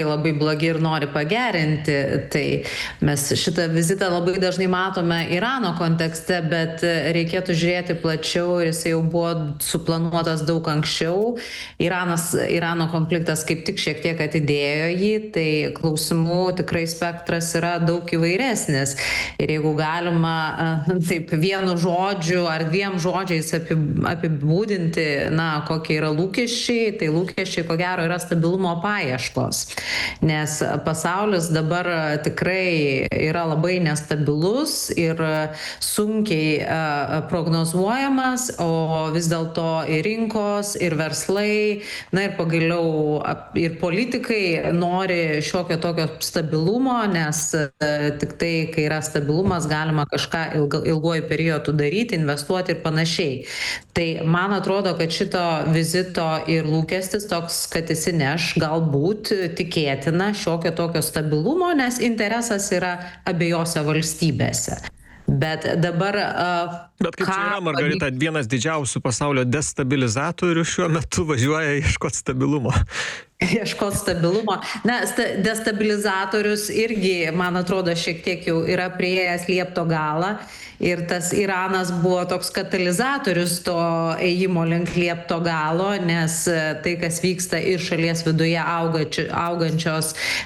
labai blogi ir nori pagerinti. Tai mes šitą vizitą labai dažnai matome Irano kontekste, bet reikėtų žiūrėti plačiau ir jis jau buvo suplanuotas daug anksčiau. Irano konfliktas kaip tik šiek tiek atidėjo jį, tai klausimų tikrai spektras yra daug įvairesnis. Ir jeigu galima taip vienu žodžiu ar dviem žodžiais apibūdinti, kokie yra lūkesčiai, tai lūkesčiai ko gero yra stabilumo paieškos. Nes pasaulis dabar tikrai yra labai nestabilus ir sunkiai prognozuojamas, o vis dėlto ir rinkos, ir verslai, ir pagaliau ir politikai nori šiokio tokio stabilumo, nes tik tai, kai yra stabilumas, galima kažką ilguoju periodu daryti, investuoti ir panašiai. Tai man atrodo, kad šito vizito ir lūkestis toks, kad jis įneš galbūt tikėtina šiokio tokio stabilumo, nes interesas yra abiejose valstybėse. Bet dabar... Bet kaip čia yra, Margarita, vienas didžiausių pasaulio destabilizatorių šiuo metu važiuoja ieškoti stabilumo. Ieškoti stabilumo. Destabilizatorius irgi, man atrodo, šiek tiek jau yra prieėjęs liepto galą. Ir tas Iranas buvo toks katalizatorius to ėjimo link liepto galo, nes tai, kas vyksta ir šalies viduje augančios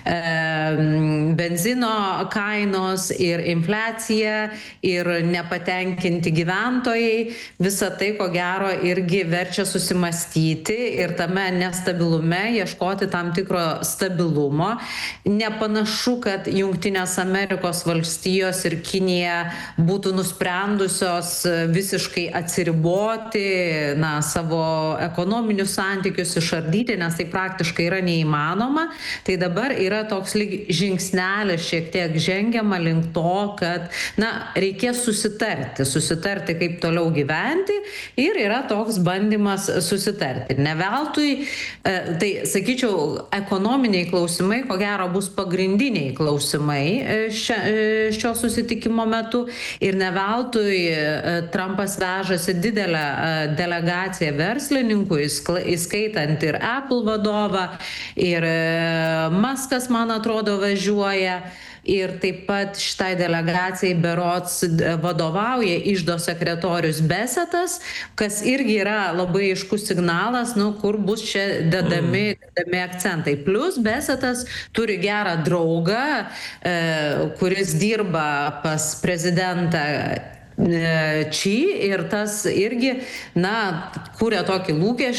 benzino kainos ir infliacija ir nepatenkinti gyventojai, visa tai, ko gero, irgi verčia susimastyti ir tame nestabilume ieškoti tam tikro stabilumo. Nepanašu, kad Jungtinės Amerikos valstijos ir Kinija būtų nusprendusios visiškai atsiriboti, savo ekonominius santykius išardyti, nes tai praktiškai yra neįmanoma. Tai dabar yra toks lyg žingsnelis šiek tiek žengiama link to, kad, reikės susitarti, kaip toliau gyventi ir yra toks bandymas susitarti. Ne veltui, tai sakyčiau, ekonominiai klausimai, ko gero, bus pagrindiniai klausimai šio susitikimo metu ir ne veltui Trumpas vežasi didelę delegaciją verslininkų, įskaitant ir Apple vadovą, ir Muskas, man atrodo, važiuoja. Ir taip pat šitai delegacijai berods vadovauja iždo sekretorius Besetas, kas irgi yra labai aiškus signalas, kur bus čia dedami akcentai. Plus Besetas turi gerą draugą, kuris dirba pas prezidentą Či ir tas irgi, kuria tokį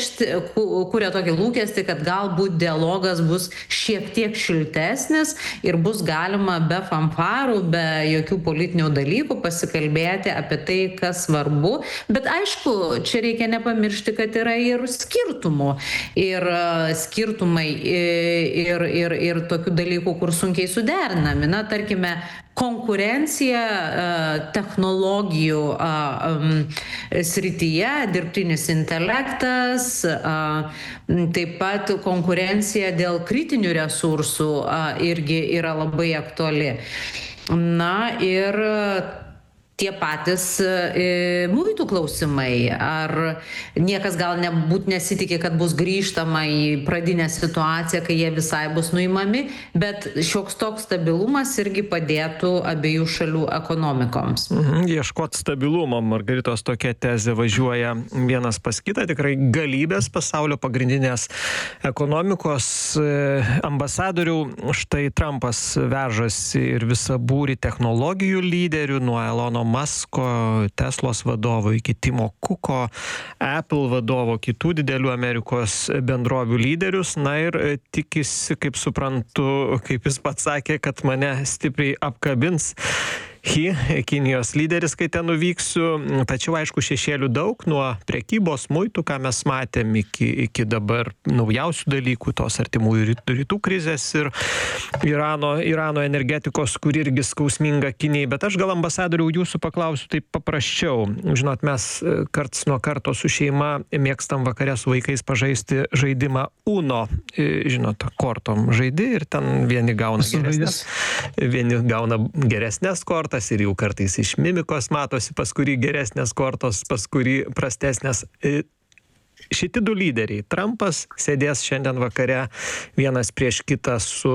lūkestį, kad galbūt dialogas bus šiek tiek šiltesnis ir bus galima be fanfarų, be jokių politinių dalykų pasikalbėti apie tai, kas svarbu. Bet aišku, čia reikia nepamiršti, kad yra ir skirtumų. Ir skirtumai ir tokių dalykų, kur sunkiai suderinami. Tarkime, konkurencija technologijų srityje, dirbtinis intelektas, taip pat konkurencija dėl kritinių resursų irgi yra labai aktuali. Ir tie patys muitų klausimai. Ar niekas gal nesitikė, kad bus grįžtama į pradinę situaciją, kai jie visai bus nuimami, bet šioks toks stabilumas irgi padėtų abiejų šalių ekonomikoms. Ieškot stabilumo, Margaritos tokia tezė važiuoja vienas pas kitą, tikrai galybės pasaulio pagrindinės ekonomikos ambasadorių. Štai Trumpas vežasi ir visą būrį technologijų lyderių, nuo Elono Musko, Teslos vadovo iki Timo Kuko, Apple vadovo, kitų didelių Amerikos bendrovių lyderius. Ir tikisi, kaip suprantu, kaip jis pats sakė, kad mane stipriai apkabins Kinijos lyderis, kai ten nuvyksiu. Tačiau, aišku, šešėlių daug, nuo prekybos, muitų, ką mes matėm, iki dabar naujausių dalykų, tos artimųjų rytų krizės ir Irano energetikos, kur irgi skausminga Kinijai. Bet aš gal, ambasadoriau, jūsų paklausiu taip paprasčiau. Žinot, mes karts nuo karto su šeima mėgstam vakare su vaikais pažaisti žaidimą Uno. Žinot, kortom žaidi ir ten vieni gauna geresnės kortas ir jau kartais iš mimikos matosi, pas kurį geresnės kortos, pas kurį prastesnės. Šitie du lyderiai, Trumpas sėdės šiandien vakare vienas prieš kitą su